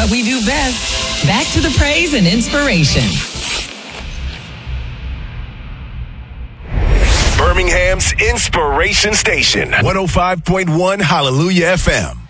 what we do best. Back to the praise and inspiration. Birmingham's Inspiration Station, 105.1 Hallelujah FM.